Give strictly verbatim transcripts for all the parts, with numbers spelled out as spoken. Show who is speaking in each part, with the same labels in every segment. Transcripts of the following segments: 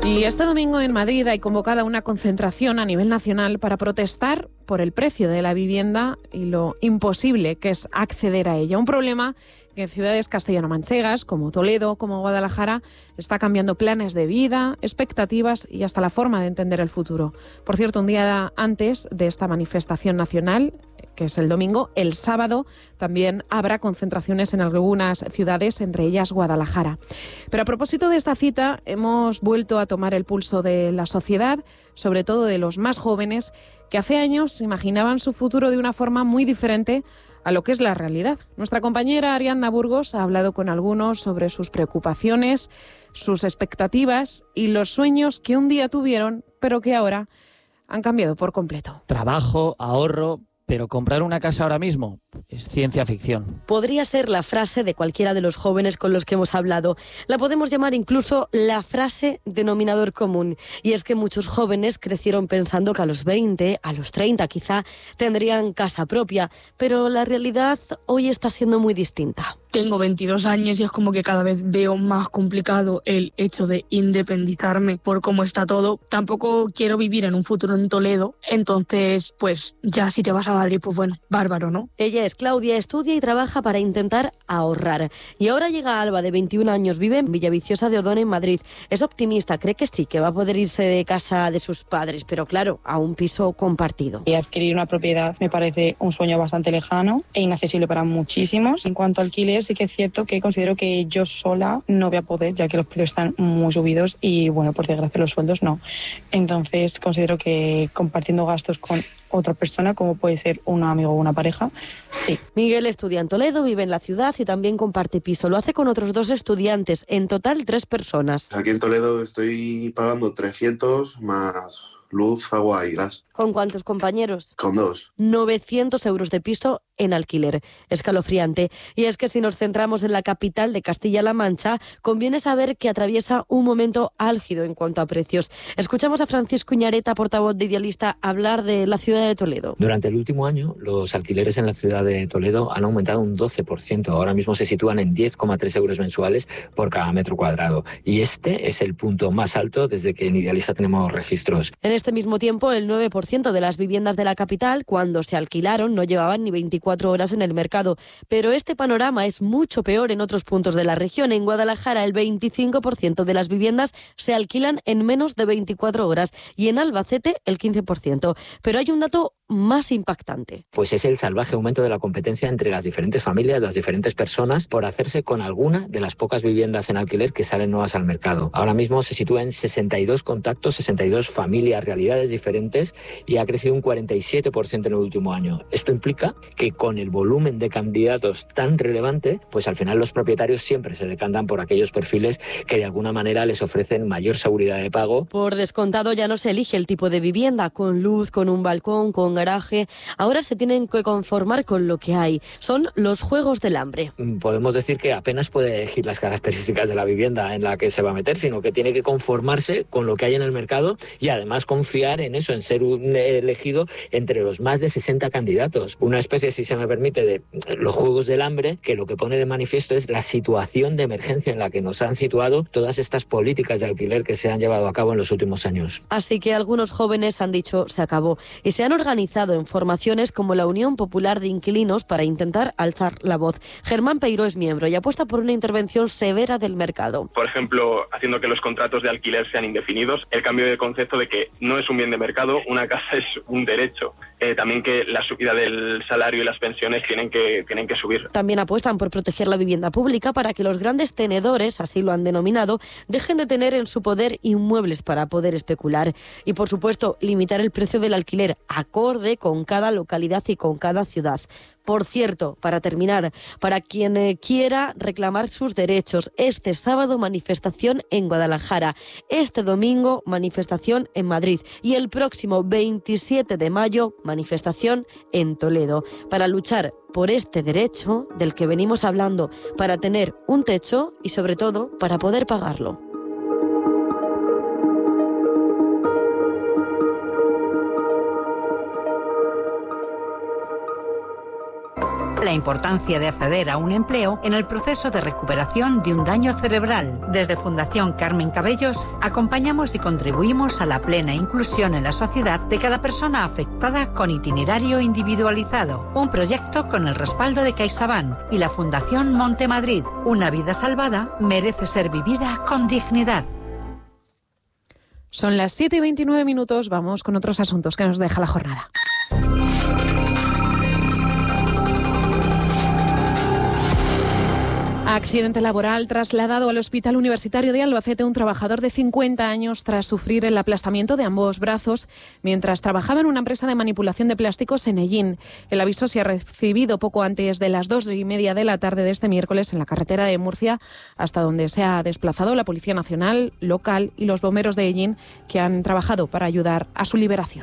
Speaker 1: Y este domingo en Madrid hay convocada una concentración a nivel nacional para protestar por el precio de la vivienda y lo imposible que es acceder a ella. Un problema que en ciudades castellano-manchegas como Toledo, como Guadalajara, está cambiando planes de vida, expectativas y hasta la forma de entender el futuro. Por cierto, un día antes de esta manifestación nacional, que es el domingo, el sábado también habrá concentraciones en algunas ciudades, entre ellas Guadalajara. Pero a propósito de esta cita, hemos vuelto a tomar el pulso de la sociedad, sobre todo de los más jóvenes, que hace años imaginaban su futuro de una forma muy diferente a lo que es la realidad. Nuestra compañera Ariadna Burgos ha hablado con algunos sobre sus preocupaciones, sus expectativas y los sueños que un día tuvieron, pero que ahora han cambiado por completo.
Speaker 2: Trabajo, ahorro, pero comprar una casa ahora mismo es ciencia ficción.
Speaker 3: Podría ser la frase de cualquiera de los jóvenes con los que hemos hablado. La podemos llamar incluso la frase denominador común. Y es que muchos jóvenes crecieron pensando que a los veinte, a los treinta quizá, tendrían casa propia. Pero la realidad hoy está siendo muy distinta.
Speaker 4: Tengo veintidós años y es como que cada vez veo más complicado el hecho de independizarme por cómo está todo. Tampoco quiero vivir en un futuro en Toledo, entonces pues ya si te vas a Madrid, pues bueno, bárbaro, ¿no?
Speaker 3: Ella es Claudia, estudia y trabaja para intentar ahorrar. Y ahora llega Alba, de veintiún años, vive en Villaviciosa de Odón, en Madrid. Es optimista, cree que sí, que va a poder irse de casa de sus padres, pero claro, a un piso compartido.
Speaker 5: Y adquirir una propiedad me parece un sueño bastante lejano e inaccesible para muchísimos. En cuanto a alquiler, sí que es cierto que considero que yo sola no voy a poder, ya que los precios están muy subidos y, bueno, por desgracia los sueldos no. Entonces considero que compartiendo gastos con otra persona, como puede ser un amigo o una pareja, sí.
Speaker 3: Miguel estudia en Toledo, vive en la ciudad y también comparte piso. Lo hace con otros dos estudiantes, en total tres personas.
Speaker 6: Aquí en Toledo estoy pagando trescientos más luz, agua y gas.
Speaker 3: ¿Con cuántos compañeros?
Speaker 6: Con dos.
Speaker 3: novecientos euros de piso en alquiler. Escalofriante. Y es que si nos centramos en la capital de Castilla-La Mancha, conviene saber que atraviesa un momento álgido en cuanto a precios. Escuchamos a Francisco Iñareta, portavoz de Idealista, hablar de la ciudad de Toledo.
Speaker 7: Durante el último año, los alquileres en la ciudad de Toledo han aumentado un doce por ciento. Ahora mismo se sitúan en diez coma tres euros mensuales por cada metro cuadrado. Y este es el punto más alto desde que en Idealista tenemos registros.
Speaker 3: En este mismo tiempo, el nueve por ciento de las viviendas de la capital, cuando se alquilaron, no llevaban ni veinticuatro horas en el mercado. Pero este panorama es mucho peor en otros puntos de la región. En Guadalajara, el veinticinco por ciento de las viviendas se alquilan en menos de veinticuatro horas y en Albacete el quince por ciento. Pero hay un dato más impactante.
Speaker 7: Pues es el salvaje aumento de la competencia entre las diferentes familias, las diferentes personas, por hacerse con alguna de las pocas viviendas en alquiler que salen nuevas al mercado. Ahora mismo se sitúa en sesenta y dos contactos, sesenta y dos familias, realidades diferentes, y ha crecido un cuarenta y siete por ciento en el último año. Esto implica que con el volumen de candidatos tan relevante, pues al final los propietarios siempre se decantan por aquellos perfiles que de alguna manera les ofrecen mayor seguridad de pago.
Speaker 3: Por descontado ya no se elige el tipo de vivienda, con luz, con un balcón, con garaje. Ahora se tienen que conformar con lo que hay. Son los juegos del hambre.
Speaker 7: Podemos decir que apenas puede elegir las características de la vivienda en la que se va a meter, sino que tiene que conformarse con lo que hay en el mercado y además confiar en eso, en ser un elegido entre los más de sesenta candidatos. Una especie, si se me permite, de los juegos del hambre, que lo que pone de manifiesto es la situación de emergencia en la que nos han situado todas estas políticas de alquiler que se han llevado a cabo en los últimos años.
Speaker 3: Así que algunos jóvenes han dicho se acabó y se han organizado en formaciones como la Unión Popular de Inquilinos para intentar alzar la voz. Germán Peiró es miembro y apuesta por una intervención severa del mercado.
Speaker 8: Por ejemplo, haciendo que los contratos de alquiler sean indefinidos, el cambio de concepto de que no es un bien de mercado, una casa es un derecho. Eh, también que la subida del salario y las pensiones tienen que, tienen que subir.
Speaker 3: También apuestan por proteger la vivienda pública para que los grandes tenedores, así lo han denominado, dejen de tener en su poder inmuebles para poder especular. Y por supuesto, limitar el precio del alquiler acorde con cada localidad y con cada ciudad. Por cierto, para terminar, para quien eh, quiera reclamar sus derechos, este sábado manifestación en Guadalajara, este domingo manifestación en Madrid y el próximo veintisiete de mayo manifestación en Toledo, para luchar por este derecho del que venimos hablando, para tener un techo y sobre todo para poder pagarlo.
Speaker 9: la importancia de acceder a un empleo en el proceso de recuperación de un daño cerebral. Desde Fundación Carmen Cabellos acompañamos y contribuimos a la plena inclusión en la sociedad de cada persona afectada con itinerario individualizado. Un proyecto con el respaldo de CaixaBank y la Fundación Montemadrid. Una vida salvada merece ser vivida con dignidad.
Speaker 1: Son las siete y veintinueve minutos, vamos con otros asuntos que nos deja la jornada. Accidente laboral trasladado al Hospital Universitario de Albacete un trabajador de cincuenta años tras sufrir el aplastamiento de ambos brazos mientras trabajaba en una empresa de manipulación de plásticos en Ellín. El aviso se ha recibido poco antes de las dos y media de la tarde de este miércoles en la carretera de Murcia, hasta donde se ha desplazado la Policía Nacional, local y los bomberos de Ellín, que han trabajado para ayudar a su liberación.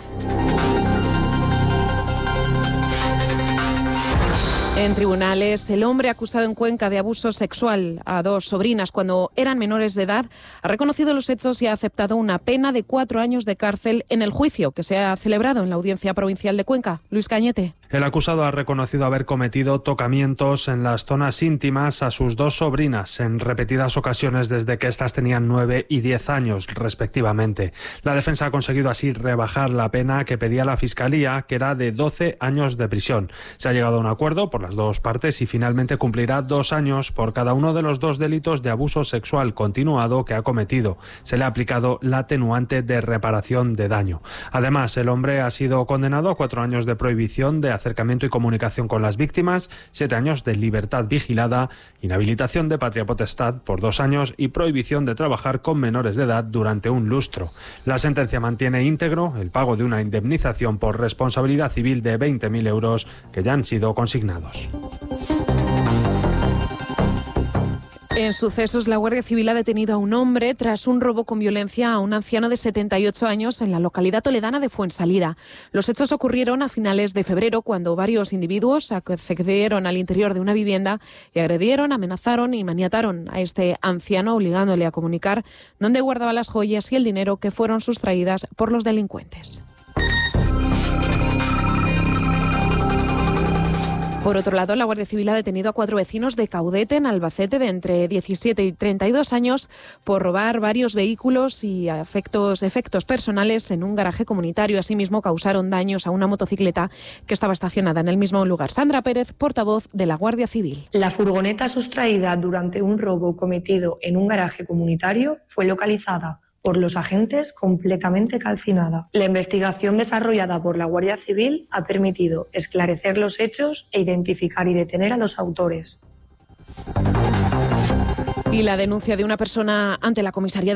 Speaker 1: En tribunales, el hombre acusado en Cuenca de abuso sexual a dos sobrinas cuando eran menores de edad ha reconocido los hechos y ha aceptado una pena de cuatro años de cárcel en el juicio que se ha celebrado en la Audiencia Provincial de Cuenca. Luis Cañete.
Speaker 10: El acusado ha reconocido haber cometido tocamientos en las zonas íntimas a sus dos sobrinas en repetidas ocasiones desde que éstas tenían nueve y diez años, respectivamente. La defensa ha conseguido así rebajar la pena que pedía la Fiscalía, que era de doce años de prisión. Se ha llegado a un acuerdo por las dos partes y finalmente cumplirá dos años por cada uno de los dos delitos de abuso sexual continuado que ha cometido. Se le ha aplicado la atenuante de reparación de daño. Además, el hombre ha sido condenado a cuatro años de prohibición de acercamiento y comunicación con las víctimas, siete años de libertad vigilada, inhabilitación de patria potestad por dos años y prohibición de trabajar con menores de edad durante un lustro. La sentencia mantiene íntegro el pago de una indemnización por responsabilidad civil de veinte mil euros que ya han sido consignados.
Speaker 1: En sucesos, la Guardia Civil ha detenido a un hombre tras un robo con violencia a un anciano de setenta y ocho años en la localidad toledana de Fuensalida. Los hechos ocurrieron a finales de febrero cuando varios individuos accedieron al interior de una vivienda y agredieron, amenazaron y maniataron a este anciano, obligándole a comunicar dónde guardaba las joyas y el dinero que fueron sustraídas por los delincuentes. Por otro lado, la Guardia Civil ha detenido a cuatro vecinos de Caudete, en Albacete, de entre diecisiete y treinta y dos años, por robar varios vehículos y efectos, efectos personales en un garaje comunitario. Asimismo, causaron daños a una motocicleta que estaba estacionada en el mismo lugar. Sandra Pérez, portavoz de la Guardia Civil.
Speaker 11: La furgoneta sustraída durante un robo cometido en un garaje comunitario fue localizada por los agentes completamente calcinada. La investigación desarrollada por la Guardia Civil ha permitido esclarecer los hechos e identificar y detener a los autores.
Speaker 1: Y la denuncia de una persona ante la comisaría de